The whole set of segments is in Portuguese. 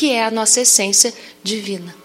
que é a nossa essência divina.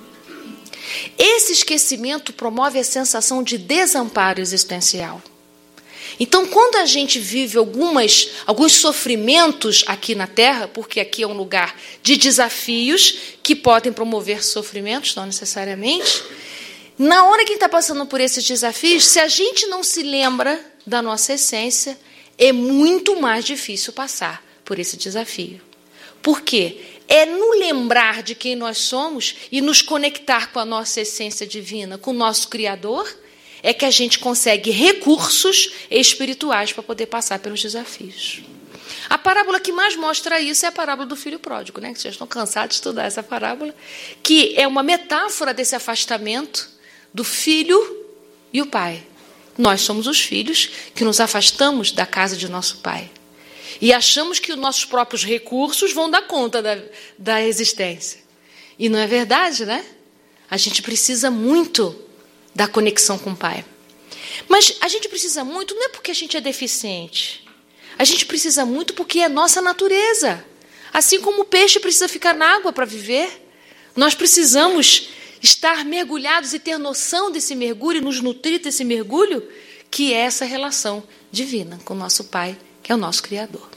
Esse esquecimento promove a sensação de desamparo existencial. Então, quando a gente vive alguns sofrimentos aqui na Terra, porque aqui é um lugar de desafios que podem promover sofrimentos, não necessariamente, na hora que está passando por esses desafios, se a gente não se lembra da nossa essência, é muito mais difícil passar por esse desafio. Por quê? É no lembrar de quem nós somos e nos conectar com a nossa essência divina, com o nosso Criador, é que a gente consegue recursos espirituais para poder passar pelos desafios. A parábola que mais mostra isso é a parábola do filho pródigo, né? Vocês estão cansados de estudar essa parábola, que é uma metáfora desse afastamento do filho e o pai. Nós somos os filhos que nos afastamos da casa de nosso pai. E achamos que os nossos próprios recursos vão dar conta da existência. E não é verdade, né? A gente precisa muito da conexão com o Pai. Mas a gente precisa muito, não é porque a gente é deficiente. A gente precisa muito porque é nossa natureza. Assim como o peixe precisa ficar na água para viver, nós precisamos estar mergulhados e ter noção desse mergulho, nos nutrir desse mergulho, que é essa relação divina com o nosso Pai, que é o nosso Criador.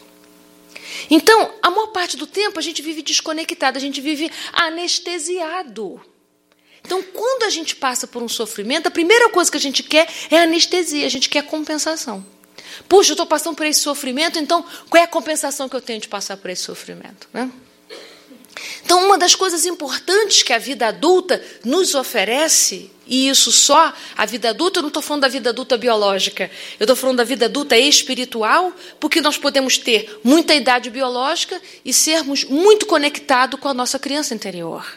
Então, a maior parte do tempo a gente vive desconectado, a gente vive anestesiado. Então, quando a gente passa por um sofrimento, a primeira coisa que a gente quer é anestesia, a gente quer compensação. Puxa, eu estou passando por esse sofrimento, então qual é a compensação que eu tenho de passar por esse sofrimento, né? Então, uma das coisas importantes que a vida adulta nos oferece, e isso só, a vida adulta, eu não estou falando da vida adulta biológica, eu estou falando da vida adulta espiritual, porque nós podemos ter muita idade biológica e sermos muito conectados com a nossa criança interior.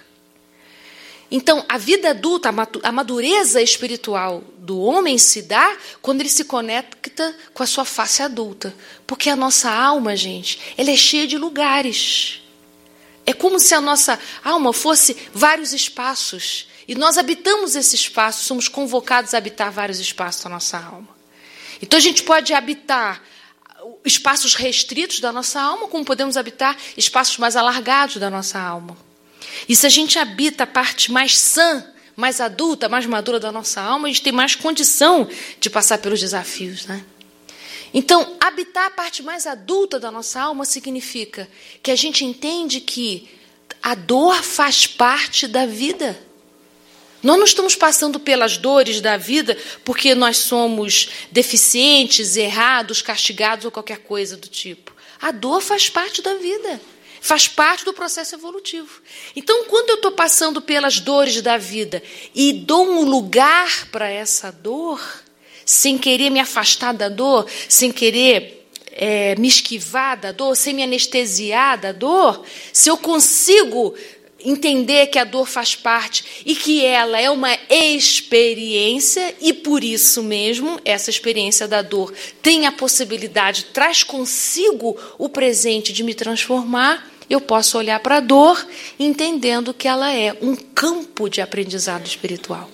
Então, a vida adulta, a madureza espiritual do homem se dá quando ele se conecta com a sua face adulta. Porque a nossa alma, gente, ela é cheia de lugares. É como se a nossa alma fosse vários espaços. E nós habitamos esse espaço, somos convocados a habitar vários espaços da nossa alma. Então, a gente pode habitar espaços restritos da nossa alma, como podemos habitar espaços mais alargados da nossa alma. E se a gente habita a parte mais sã, mais adulta, mais madura da nossa alma, a gente tem mais condição de passar pelos desafios, né? Então, habitar a parte mais adulta da nossa alma significa que a gente entende que a dor faz parte da vida. Nós não estamos passando pelas dores da vida porque nós somos deficientes, errados, castigados ou qualquer coisa do tipo. A dor faz parte da vida. Faz parte do processo evolutivo. Então, quando eu estou passando pelas dores da vida e dou um lugar para essa dor, sem querer me afastar da dor, sem querer me esquivar da dor, sem me anestesiar da dor, se eu consigo entender que a dor faz parte e que ela é uma experiência e, por isso mesmo, essa experiência da dor tem a possibilidade, traz consigo o presente de me transformar, eu posso olhar para a dor entendendo que ela é um campo de aprendizado espiritual.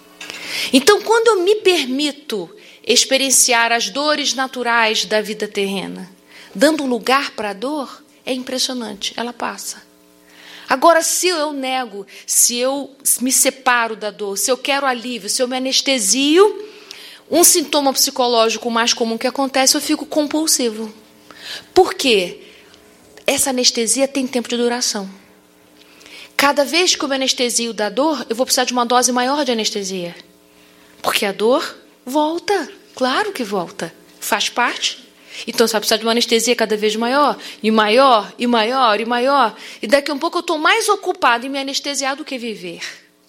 Então, quando eu me permito experienciar as dores naturais da vida terrena, dando lugar para a dor, é impressionante, ela passa. Agora, se eu nego, se eu me separo da dor, se eu quero alívio, se eu me anestesio, um sintoma psicológico mais comum que acontece, eu fico compulsivo. Por quê? Essa anestesia tem tempo de duração. Cada vez que eu me anestesio da dor, eu vou precisar de uma dose maior de anestesia. Porque a dor volta. Claro que volta. Faz parte. Então, você vai precisar de uma anestesia cada vez maior, e maior, e maior, e maior. E daqui a um pouco eu estou mais ocupada em me anestesiar do que viver.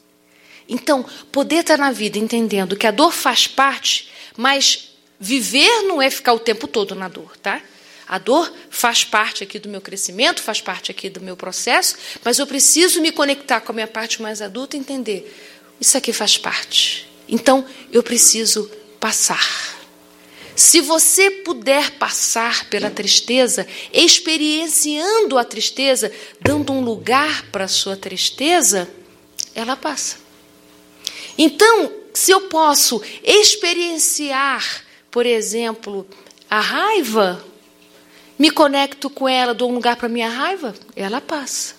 Então, poder estar na vida entendendo que a dor faz parte, mas viver não é ficar o tempo todo na dor, tá? A dor faz parte aqui do meu crescimento, faz parte aqui do meu processo, mas eu preciso me conectar com a minha parte mais adulta e entender, isso aqui faz parte. Então, eu preciso passar. Se você puder passar pela tristeza, experienciando a tristeza, dando um lugar para a sua tristeza, ela passa. Então, se eu posso experienciar, por exemplo, a raiva, me conecto com ela, dou um lugar para a minha raiva, ela passa.